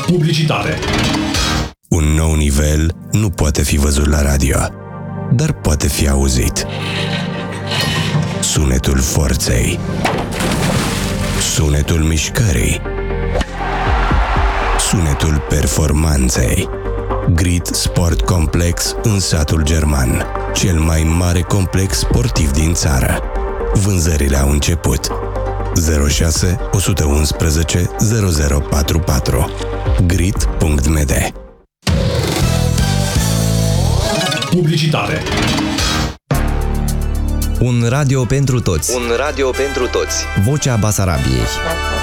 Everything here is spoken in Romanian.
Publicitate. Un nou nivel nu poate fi văzut la radio, dar poate fi auzit. Sunetul forței. Sunetul mișcării. Sunetul performanței. Grit Sport Complex în satul German, cel mai mare complex sportiv din țară. Vânzările au început. 06 111 0044 grit.md. Publicitate. Un radio pentru toți. Un radio pentru toți. Vocea Basarabiei.